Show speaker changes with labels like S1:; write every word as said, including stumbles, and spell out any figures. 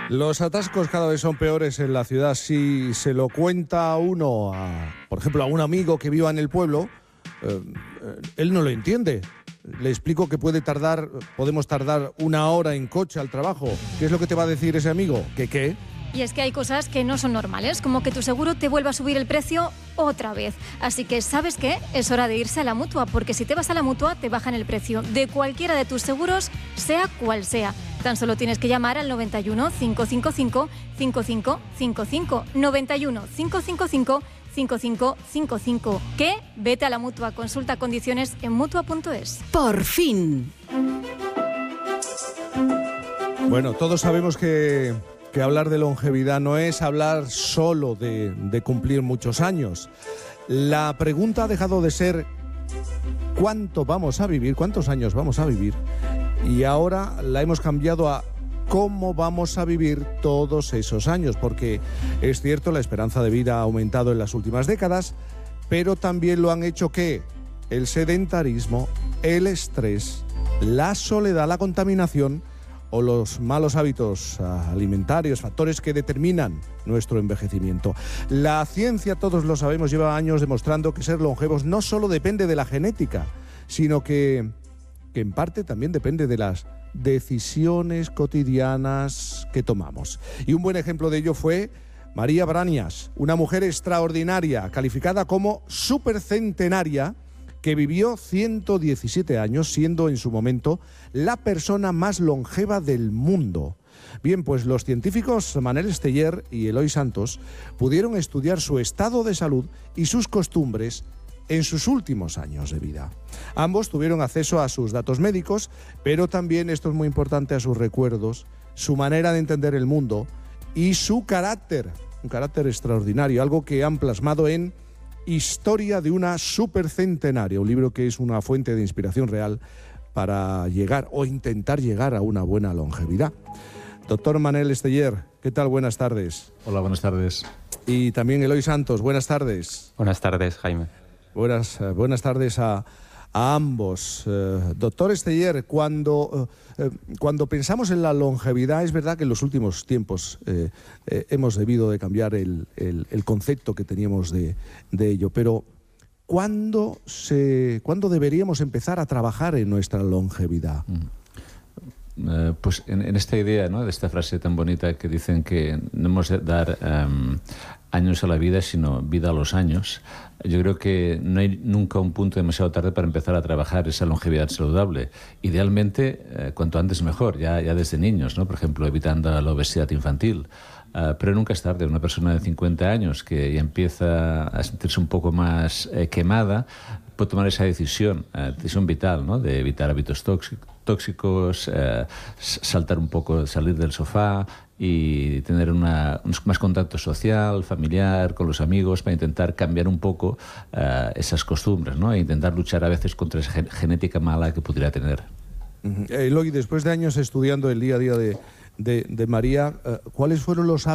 S1: Los atascos cada vez son peores en la ciudad. Si se lo cuenta uno, a, por ejemplo, a un amigo que viva en el pueblo, eh, eh, él no lo entiende. Le explico que puede tardar, podemos tardar una hora en coche al trabajo. ¿Qué es lo que te va a decir ese amigo? ¿Que qué?
S2: Y es que hay cosas que no son normales, como que tu seguro te vuelva a subir el precio otra vez. Así que, ¿sabes qué? Es hora de irse a la Mutua, porque si te vas a la Mutua, te bajan el precio de cualquiera de tus seguros, sea cual sea. Tan solo tienes que llamar al noventa y uno, cinco cinco cinco, cinco cinco cinco cinco, noventa y uno, cinco cinco cinco, cinco cinco cinco cinco. ¿Qué? Vete a la Mutua, consulta condiciones en mutua punto es.
S3: Por fin.
S1: Bueno, todos sabemos que... que hablar de longevidad no es hablar solo de, de cumplir muchos años. La pregunta ha dejado de ser ¿cuánto vamos a vivir? ¿Cuántos años vamos a vivir? Y ahora la hemos cambiado a ¿cómo vamos a vivir todos esos años? Porque es cierto, la esperanza de vida ha aumentado en las últimas décadas, pero también lo han hecho ¿qué? El sedentarismo, el estrés, la soledad, la contaminación o los malos hábitos alimentarios, factores que determinan nuestro envejecimiento. La ciencia, todos lo sabemos, lleva años demostrando que ser longevos no solo depende de la genética, sino que, que en parte también depende de las decisiones cotidianas que tomamos. Y un buen ejemplo de ello fue María Brañas, una mujer extraordinaria, calificada como supercentenaria, que vivió ciento diecisiete años, siendo en su momento la persona más longeva del mundo. Bien, pues los científicos Manel Esteller y Eloy Santos pudieron estudiar su estado de salud y sus costumbres en sus últimos años de vida. Ambos tuvieron acceso a sus datos médicos, pero también, esto es muy importante, a sus recuerdos, su manera de entender el mundo y su carácter, un carácter extraordinario, algo que han plasmado en Historia de una supercentenaria, un libro que es una fuente de inspiración real para llegar o intentar llegar a una buena longevidad. Doctor Manel Esteller, ¿qué tal? Buenas tardes.
S4: Hola, buenas tardes.
S1: Y también Eloy Santos, buenas tardes.
S5: Buenas tardes, Jaime.
S1: Buenas, eh, buenas tardes a, a ambos. Eh, doctor Esteller, cuando, eh, cuando pensamos en la longevidad, es verdad que en los últimos tiempos eh, eh, hemos debido de cambiar el, el, el concepto que teníamos de, de ello, pero ¿cuándo, se, ¿cuándo deberíamos empezar a trabajar en nuestra longevidad?
S4: Mm. Uh, pues en, en esta idea, ¿no?, de esta frase tan bonita que dicen que no hemos de dar um, años a la vida, sino vida a los años. Yo creo que no hay nunca un punto demasiado tarde para empezar a trabajar esa longevidad saludable. Idealmente, eh, cuanto antes mejor, ya, ya desde niños, ¿no? Por ejemplo, evitando la obesidad infantil. Uh, pero nunca es tarde. Una persona de cincuenta años que ya empieza a sentirse un poco más eh, quemada puede tomar esa decisión, eh, decisión vital, ¿no?, de evitar hábitos tóxicos, tóxicos eh, saltar un poco, salir del sofá y tener una, un más contacto social, familiar, con los amigos, para intentar cambiar un poco uh, esas costumbres, ¿no?, e intentar luchar a veces contra esa genética mala que pudiera tener.
S1: Uh-huh. Eloy, después de años estudiando el día a día de, de, de María, uh, ¿cuáles fueron los